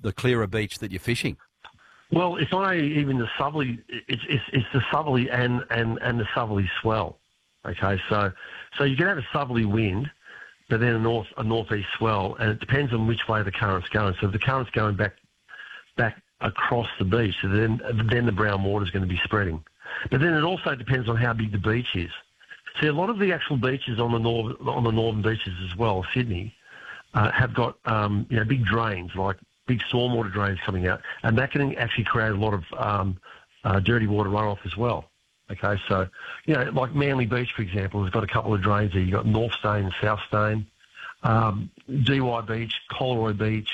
the clearer beach that you're fishing? Well, it's not even the southerly. It's the southerly and the southerly swell. Okay, so you can have a southerly wind, but then a northeast swell, and it depends on which way the current's going. So if the current's going back across the beach, so then the brown water is going to be spreading. But then it also depends on how big the beach is. See, a lot of the actual beaches on the northern beaches as well, Sydney, have got big drains, like big stormwater drains coming out, and that can actually create a lot of dirty water runoff as well. Okay, so like Manly Beach, for example, has got a couple of drains there. You've got North Stain and South Stain, DY Beach, Coleroy Beach,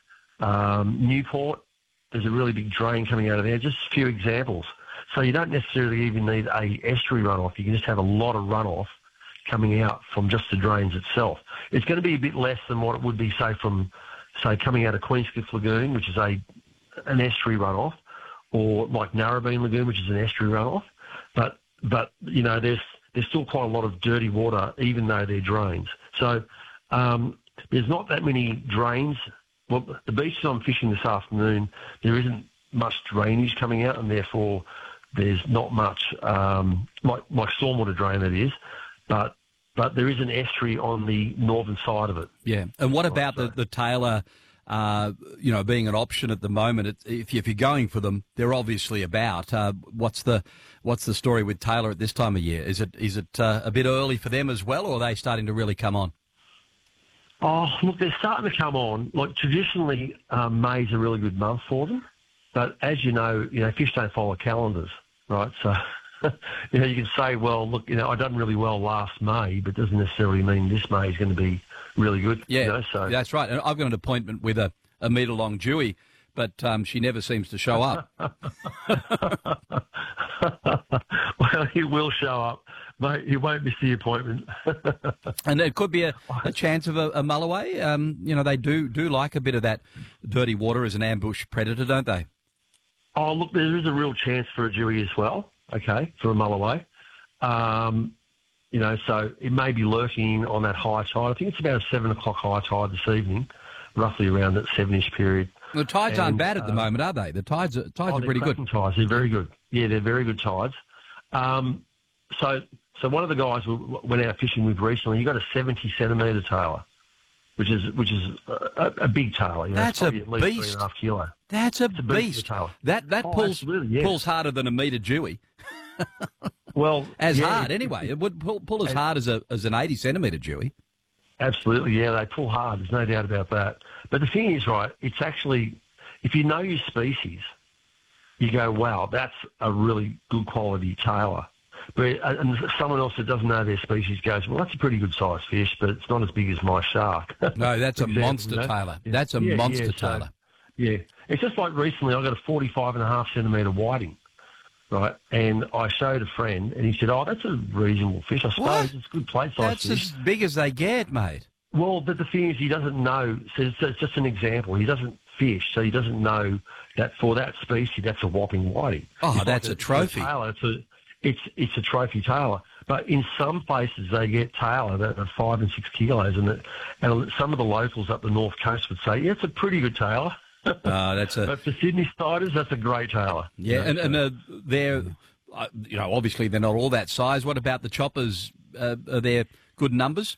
Newport. There's a really big drain coming out of there. Just a few examples. So you don't necessarily even need a estuary runoff. You can just have a lot of runoff coming out from just the drains itself. It's going to be a bit less than what it would be, say, coming out of Queenscliff Lagoon, which is an estuary runoff, or like Narrabeen Lagoon, which is an estuary runoff. But there's still quite a lot of dirty water, even though they're drains. So there's not that many drains. Well, the beaches I'm fishing this afternoon, there isn't much drainage coming out, and therefore there's not much like stormwater drain that is, but there is an estuary on the northern side of it. Yeah, and what about the Taylor? Being an option at the moment, if you're going for them, they're obviously about. What's the story with Taylor at this time of year? Is it a bit early for them as well, or are they starting to really come on? Oh, look, they're starting to come on. Like traditionally, May's a really good month for them, but as you know, fish don't follow calendars, right? So. You can say, well, look, I've done really well last May, but doesn't necessarily mean this May is going to be really good. Yeah, so that's right. And I've got an appointment with a metre-long Dewey, but she never seems to show up. Well, he will show up, mate. He won't miss the appointment. And it could be a chance of a mulloway. They do like a bit of that dirty water as an ambush predator, don't they? Oh, look, there is a real chance for a Dewey as well. Okay, for a mulloway. So it may be lurking on that high tide. I think it's about a 7 o'clock high tide this evening, roughly around that 7-ish period. The tides aren't bad at the moment, are they? The tides are pretty good. Tides, they're very good. Yeah, they're very good tides. So one of the guys we went out fishing with recently, he got a 70-centimetre tailor, which is a big tailor. That's a beast. At least 3.5 kilo. That's a beast. That pulls harder than a metre Dewey. Well, hard anyway. It would pull as hard as an 80-centimetre Dewey. Absolutely, yeah. They pull hard. There's no doubt about that. But the thing is, right? It's actually, if you know your species, you go, wow, that's a really good quality tailor. But and someone else that doesn't know their species goes, well, that's a pretty good sized fish, but it's not as big as my shark. No, that's a monster tailor. Yeah. That's a monster tailor. Yeah, it's just like recently I got a 45.5 centimetre whiting. Right, and I showed a friend, and he said, "Oh, that's a reasonable fish, I suppose. What? It's a good plate size fish." That's as big as they get, mate. Well, but the thing is, he doesn't know. So it's just an example. He doesn't fish, so he doesn't know that for that species, that's a whopping whiting. Oh, that's a trophy. It's a trophy tailor. But in some places, they get tailor that are 5 and 6 kilos, and some of the locals up the north coast would say, "Yeah, it's a pretty good tailor." But for Sydney siders, that's a great tailor. Yeah, and they're, obviously they're not all that size. What about the choppers? Are there good numbers?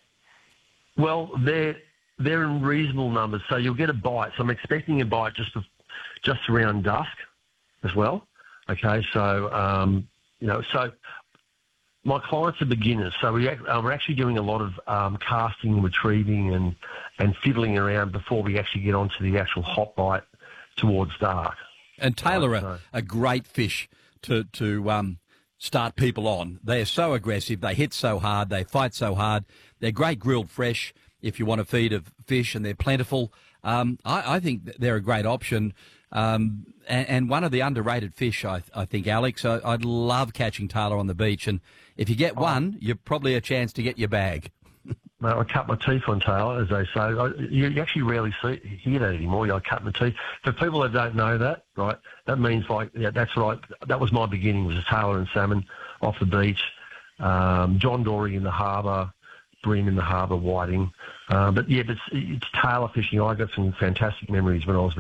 Well, they're in reasonable numbers, so you'll get a bite. So I'm expecting a bite just around dusk as well. Okay, so so my clients are beginners, so we're actually doing a lot of casting and retrieving and fiddling around before we actually get onto the actual hot bite towards dark. And tailor a great fish to start people on. They are so aggressive. They hit so hard. They fight so hard. They're great grilled fresh if you want a feed of fish, and they're plentiful. I think they're a great option. And one of the underrated fish, I think, Alex. I'd love catching tailor on the beach, and if you get one, you're probably a chance to get your bag. Mate, I cut my teeth on tailor, as they say. You actually rarely hear that anymore. I cut my teeth. For people that don't know that, right, that means that's right. That was my beginning, was a tailor and salmon off the beach. John Dory in the harbour, bream in the harbour, whiting. But it's tailor fishing. I got some fantastic memories when I was